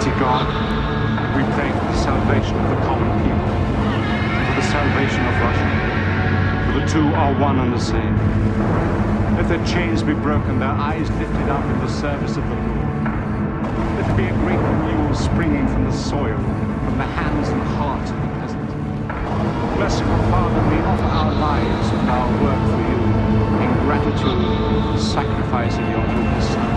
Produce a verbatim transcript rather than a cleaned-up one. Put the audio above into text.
Almighty God, we pray for the salvation of the common people, for the salvation of Russia, for the two are one and the same. Let their chains be broken, their eyes lifted up in the service of the Lord. Let there be a great renewal springing from the soil, from the hands and hearts of the peasant. Merciful Father, we offer our lives and our work for you in gratitude, sacrificing your only Son.